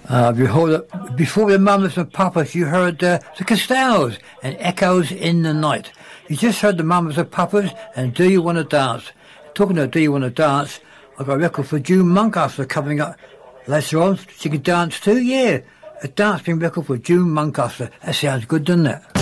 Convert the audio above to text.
Before the Mamas and Papas, you heard the Costellos and Echoes in the Night. You just heard the Mamas and Papas and Do You Want to Dance? Talking about Do You Want to Dance, I've got a record for June Muncaster coming up later on. She can dance too, yeah. A dancing record for June Muncaster. That sounds good, doesn't it?